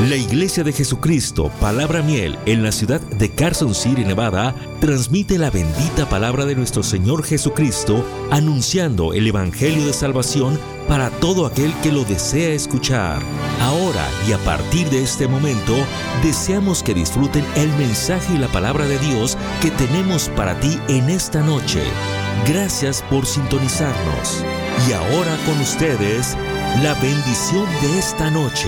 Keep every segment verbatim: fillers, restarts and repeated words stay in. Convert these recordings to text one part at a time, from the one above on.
La Iglesia de Jesucristo, Palabra Miel, en la ciudad de Carson City, Nevada, transmite la bendita palabra de nuestro Señor Jesucristo, anunciando el Evangelio de salvación para todo aquel que lo desea escuchar. Ahora y a partir de este momento, deseamos que disfruten el mensaje y la palabra de Dios que tenemos para ti en esta noche. Gracias por sintonizarnos. Y ahora con ustedes, la bendición de esta noche.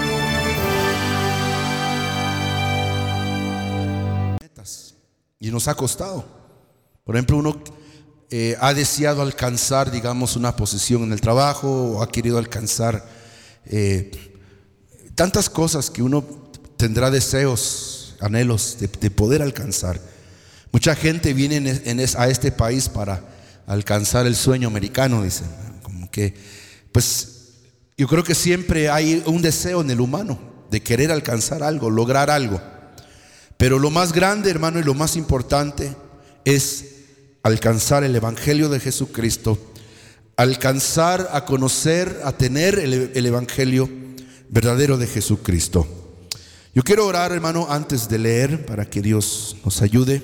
Y nos ha costado. Por ejemplo, uno eh, ha deseado alcanzar, digamos, una posición en el trabajo, o ha querido alcanzar eh, tantas cosas que uno tendrá deseos, anhelos de, de poder alcanzar. Mucha gente viene en, en es, a este país para alcanzar el sueño americano, dicen. Como que, pues, yo creo que siempre hay un deseo en el humano de querer alcanzar algo, lograr algo. Pero lo más grande, hermano, y lo más importante es alcanzar el Evangelio de Jesucristo, alcanzar a conocer, a tener el, el Evangelio verdadero de Jesucristo. Yo quiero orar, hermano, antes de leer, para que Dios nos ayude,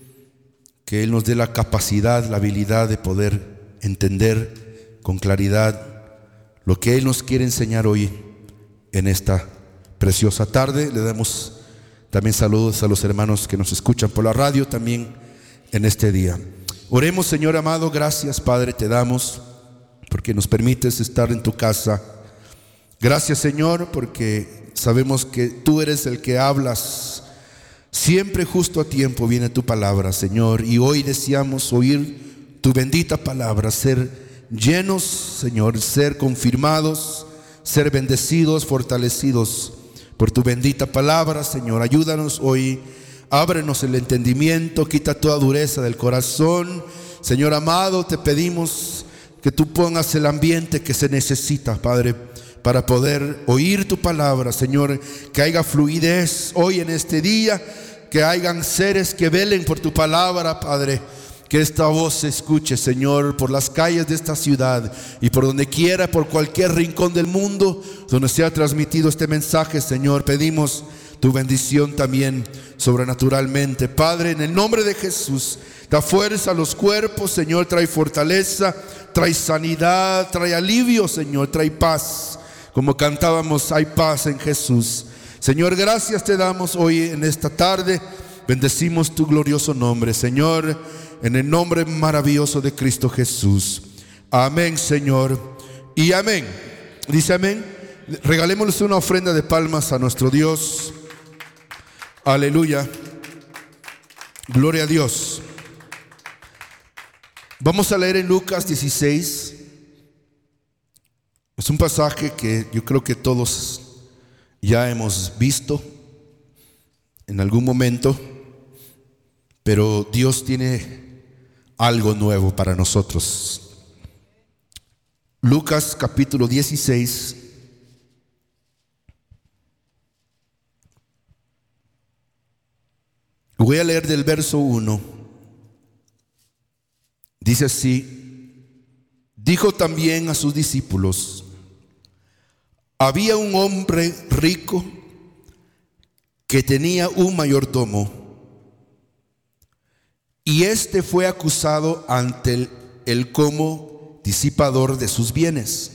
que Él nos dé la capacidad, la habilidad de poder entender con claridad lo que Él nos quiere enseñar hoy en esta preciosa tarde. Le damos también saludos a los hermanos que nos escuchan por la radio también en este día. Oremos, Señor amado. Gracias, Padre, te damos porque nos permites estar en tu casa. Gracias, Señor, porque sabemos que tú eres el que hablas. Siempre justo a tiempo viene tu palabra, Señor, y hoy deseamos oír tu bendita palabra, ser llenos, Señor, ser confirmados, ser bendecidos, fortalecidos por tu bendita palabra, Señor. Ayúdanos hoy, ábrenos el entendimiento, quita toda dureza del corazón. Señor amado, te pedimos que tú pongas el ambiente que se necesita, Padre, para poder oír tu palabra, Señor. Que haya fluidez hoy en este día, que hayan seres que velen por tu palabra, Padre. Que esta voz se escuche, Señor, por las calles de esta ciudad y por donde quiera, por cualquier rincón del mundo donde sea transmitido este mensaje, Señor. Pedimos tu bendición también sobrenaturalmente, Padre, en el nombre de Jesús. Da fuerza a los cuerpos, Señor. Trae fortaleza, trae sanidad, trae alivio, Señor. Trae paz. Como cantábamos, hay paz en Jesús. Señor, gracias te damos hoy en esta tarde. Bendecimos tu glorioso nombre, Señor, en el nombre maravilloso de Cristo Jesús. Amén, Señor, y amén. Dice amén. Regalémosles una ofrenda de palmas a nuestro Dios. Aleluya. Gloria a Dios. Vamos a leer en Lucas dieciséis. Es un pasaje que yo creo que todos ya hemos visto en algún momento, pero Dios tiene algo nuevo para nosotros. Lucas capítulo dieciséis. Voy a leer del verso uno. Dice así: dijo también a sus discípulos: había un hombre rico que tenía un mayordomo, y éste fue acusado ante él, él como disipador de sus bienes.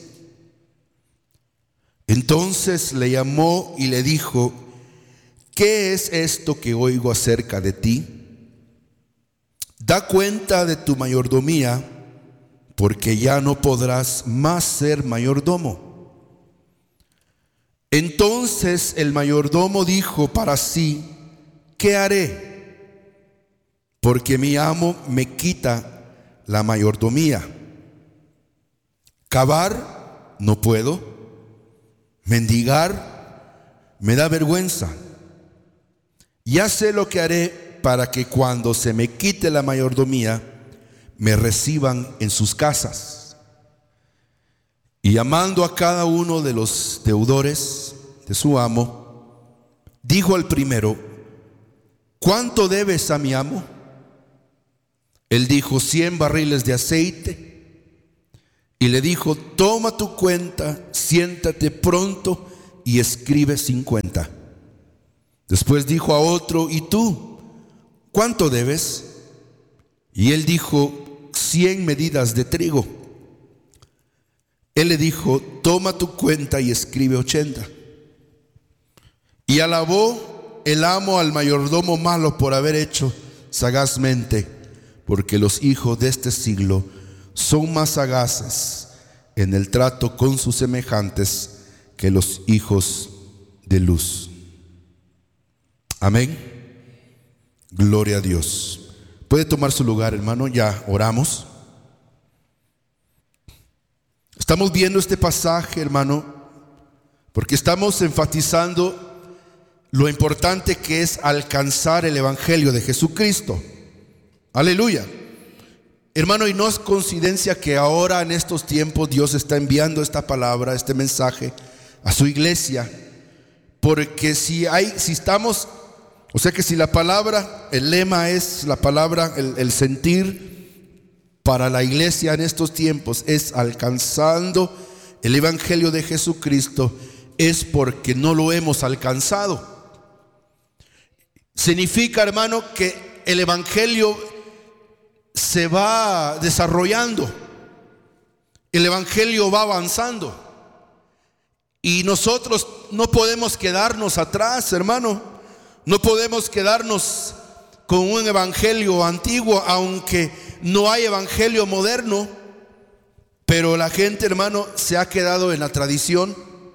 Entonces le llamó y le dijo: ¿qué es esto que oigo acerca de ti? Da cuenta de tu mayordomía, porque ya no podrás más ser mayordomo. Entonces el mayordomo dijo para sí: ¿qué haré? Porque mi amo me quita la mayordomía. Cavar no puedo, mendigar me da vergüenza. Ya sé lo que haré para que cuando se me quite la mayordomía, me reciban en sus casas. Y llamando a cada uno de los deudores de su amo, dijo al primero: ¿cuánto debes a mi amo? Él dijo: cien barriles de aceite. Y le dijo: toma tu cuenta, siéntate pronto y escribe cincuenta. Después dijo a otro: ¿y tú cuánto debes? Y él dijo: cien medidas de trigo. Él le dijo: toma tu cuenta y escribe ochenta. Y alabó el amo al mayordomo malo por haber hecho sagazmente, porque los hijos de este siglo son más sagaces en el trato con sus semejantes que los hijos de luz. Amén. Gloria a Dios. Puede tomar su lugar, hermano. Ya oramos. Estamos viendo este pasaje, hermano, porque estamos enfatizando lo importante que es alcanzar el evangelio de Jesucristo. Aleluya. Hermano, y no es coincidencia que ahora en estos tiempos Dios está enviando esta palabra, este mensaje a su iglesia, porque si hay, si estamos, o sea que si la palabra, el lema es la palabra, el, el sentir para la iglesia en estos tiempos es alcanzando el evangelio de Jesucristo, es porque no lo hemos alcanzado. Significa, hermano, que el evangelio se va desarrollando, el evangelio va avanzando, y nosotros no podemos quedarnos atrás, hermano. No podemos quedarnos con un evangelio antiguo, aunque no hay evangelio moderno, pero la gente, hermano, se ha quedado en la tradición.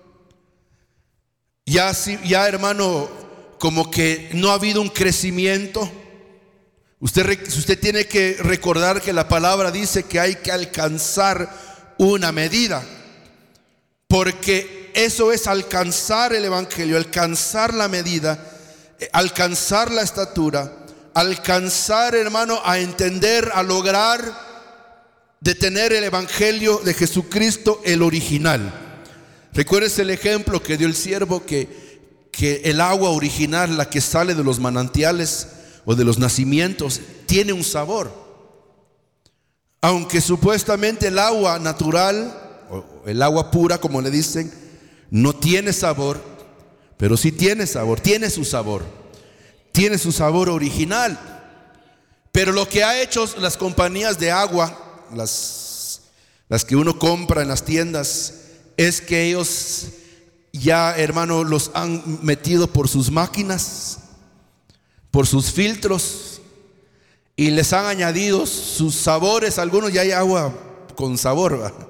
Ya, ya hermano, como que no ha habido un crecimiento. Usted, usted tiene que recordar que la palabra dice que hay que alcanzar una medida, porque eso es alcanzar el evangelio, alcanzar la medida, alcanzar la estatura, alcanzar, hermano, a entender, a lograr de tener el evangelio de Jesucristo, el original. Recuerdes el ejemplo que dio el siervo, que, que el agua original, la que sale de los manantiales o de los nacimientos, tiene un sabor. Aunque supuestamente el agua natural, o el agua pura como le dicen, no tiene sabor, pero sí tiene sabor, tiene su sabor, tiene su sabor original. Pero lo que ha hecho las compañías de agua, las, las que uno compra en las tiendas, es que ellos ya, hermano, los han metido por sus máquinas, por sus filtros, y les han añadido sus sabores. Algunos ya hay agua con sabor, ¿verdad?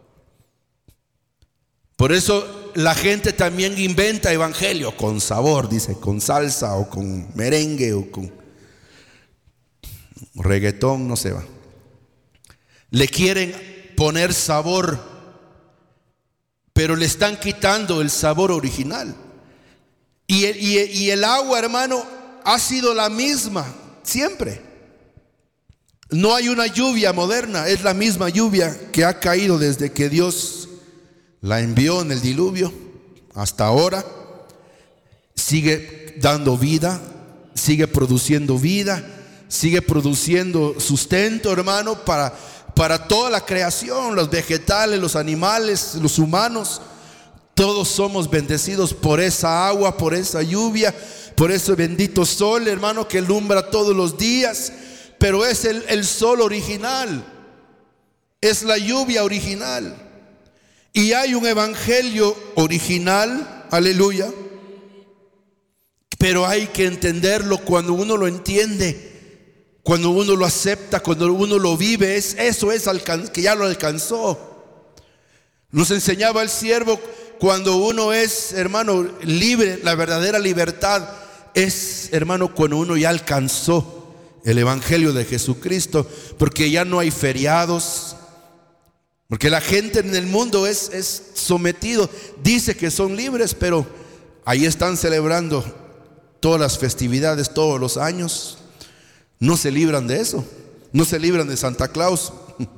Por eso la gente también inventa evangelio con sabor, dice, con salsa o con merengue o con reggaetón, no sé, va. Le quieren poner sabor, pero le están quitando el sabor original. Y el, y, y el agua, hermano, ha sido la misma siempre. No hay una lluvia moderna, es la misma lluvia que ha caído desde que Dios la envió en el diluvio hasta ahora. Sigue dando vida, sigue produciendo vida, sigue produciendo sustento, hermano, para, para toda la creación, los vegetales, los animales, los humanos. Todos somos bendecidos por esa agua, por esa lluvia, por ese bendito sol, hermano, que alumbra todos los días. Pero es el, el sol original, es la lluvia original. Y hay un evangelio original, aleluya, pero hay que entenderlo. Cuando uno lo entiende, cuando uno lo acepta, cuando uno lo vive, es, eso es que ya lo alcanzó. Nos enseñaba el siervo, cuando uno es, hermano, libre, la verdadera libertad es, hermano, cuando uno ya alcanzó el evangelio de Jesucristo, porque ya no hay feriados. Porque la gente en el mundo es, es sometido, dice que son libres, pero ahí están celebrando todas las festividades todos los años. No se libran de eso, no se libran de Santa Claus,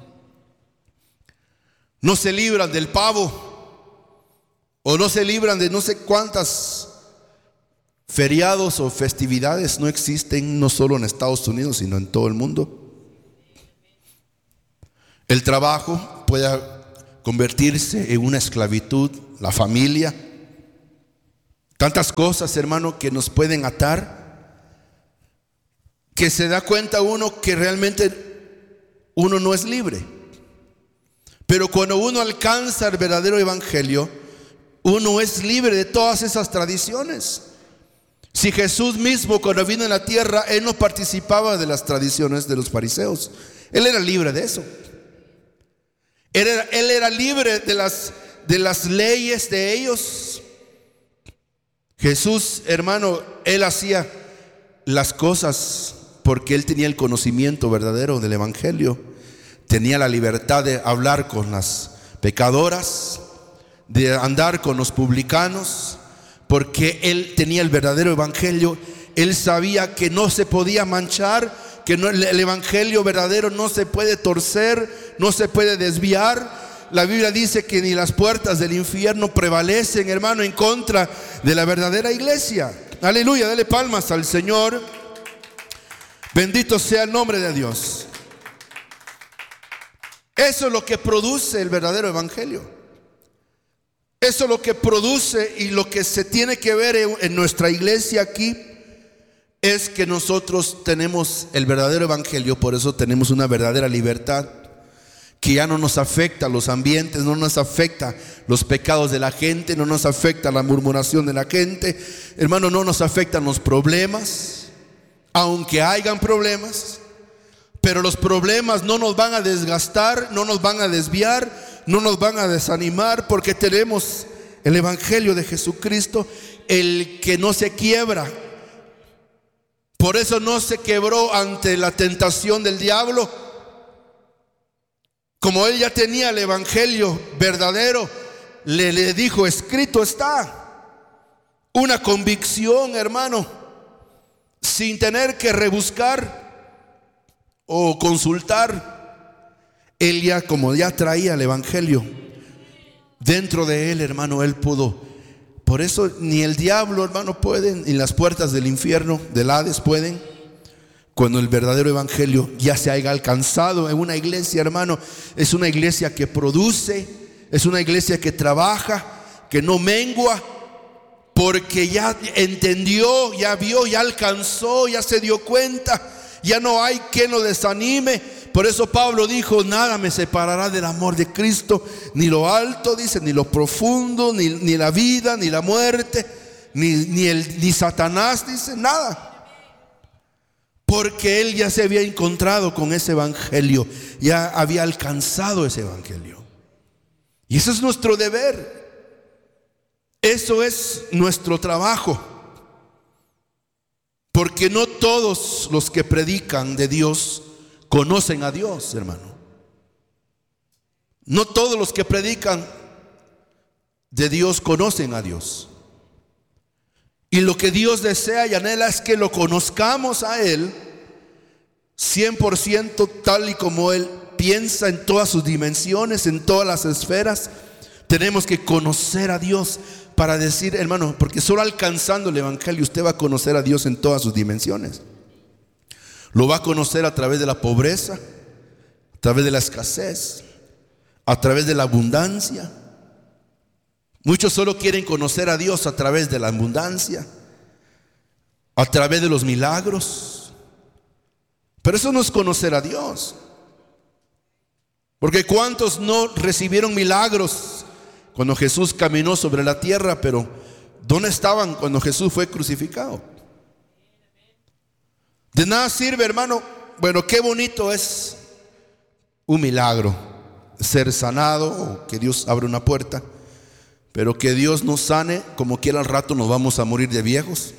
no se libran del pavo, o no se libran de no sé cuántas feriados o festividades. No existen, no solo en Estados Unidos, sino en todo el mundo. El trabajo puede convertirse en una esclavitud, la familia, Tantas cosas, hermano, que nos pueden atar, que se da cuenta uno que realmente uno no es libre. Pero cuando uno alcanza el verdadero evangelio, uno es libre de todas esas tradiciones. Si Jesús mismo, cuando vino en la tierra, Él no participaba de las tradiciones de los fariseos. Él era libre de eso. Él era, él era libre de las, de las leyes de ellos. Jesús, hermano, Él hacía las cosas porque Él tenía el conocimiento verdadero del evangelio. Tenía la libertad de hablar con las pecadoras, de andar con los publicanos, porque Él tenía el verdadero evangelio. Él sabía que no se podía manchar, que no, el evangelio verdadero no se puede torcer, no se puede desviar. La Biblia dice que ni las puertas del infierno prevalecen, hermano, en contra de la verdadera iglesia. Aleluya, dale palmas al Señor. Bendito sea el nombre de Dios. Eso es lo que produce el verdadero evangelio. Eso es lo que produce, y lo que se tiene que ver en nuestra iglesia aquí es que nosotros tenemos el verdadero evangelio. Por eso tenemos una verdadera libertad, que ya no nos afecta los ambientes, no nos afecta los pecados de la gente, no nos afecta la murmuración de la gente, hermano, no nos afectan los problemas, aunque hayan problemas. Pero los problemas no nos van a desgastar, no nos van a desviar, no nos van a desanimar, porque tenemos el evangelio de Jesucristo, el que no se quiebra. Por eso no se quebró ante la tentación del diablo. Como él ya tenía el evangelio verdadero, le, le dijo: escrito está. Una convicción, hermano, sin tener que rebuscar o consultar. Él ya, como ya traía el evangelio dentro de él, hermano, él pudo. Por eso ni el diablo, hermano, pueden, ni las puertas del infierno, del Hades pueden, cuando el verdadero evangelio ya se haya alcanzado en una iglesia, hermano. Es una iglesia que produce, es una iglesia que trabaja, que no mengua, porque ya entendió, ya vio, ya alcanzó, ya se dio cuenta. Ya no hay quien lo desanime. Por eso Pablo dijo: nada me separará del amor de Cristo, ni lo alto, dice, ni lo profundo, ni, ni la vida, ni la muerte, ni, ni, el, ni Satanás, dice, nada. Porque él ya se había encontrado con ese evangelio, ya había alcanzado ese evangelio. Y eso es nuestro deber, eso es nuestro trabajo. Porque no todos los que predican de Dios conocen a Dios, hermano. No todos los que predican de Dios conocen a Dios. Y lo que Dios desea y anhela es que lo conozcamos a Él cien por ciento, tal y como Él piensa, en todas sus dimensiones, en todas las esferas. Tenemos que conocer a Dios para decir, hermano, porque solo alcanzando el evangelio usted va a conocer a Dios en todas sus dimensiones. Lo va a conocer a través de la pobreza, a través de la escasez, a través de la abundancia. Muchos solo quieren conocer a Dios a través de la abundancia, a través de los milagros. Pero eso no es conocer a Dios. Porque ¿cuántos no recibieron milagros cuando Jesús caminó sobre la tierra? Pero ¿dónde estaban cuando Jesús fue crucificado? De nada sirve, hermano. Bueno, qué bonito es un milagro, ser sanado, o que Dios abra una puerta, pero que Dios nos sane, como quiera al rato nos vamos a morir de viejos.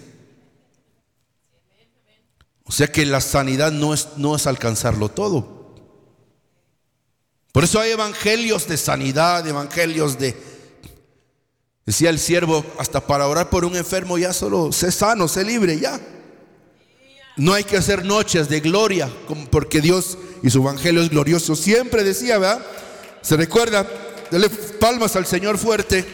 O sea que la sanidad no es, no es alcanzarlo todo. Por eso hay evangelios de sanidad, evangelios de, decía el siervo, hasta para orar por un enfermo ya solo sé sano, sé libre ya. No hay que hacer noches de gloria, porque Dios y su evangelio es glorioso. Siempre decía, ¿verdad? ¿Se recuerda? Dale palmas al Señor fuerte.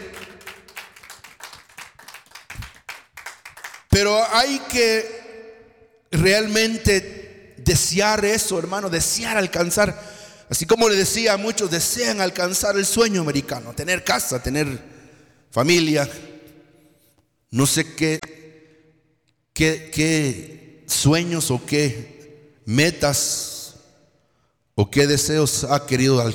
Pero hay que realmente desear eso, hermano, desear alcanzar. Así como le decía a muchos, desean alcanzar el sueño americano, tener casa, tener familia. No sé qué, qué, qué sueños o qué metas o qué deseos ha querido alcanzar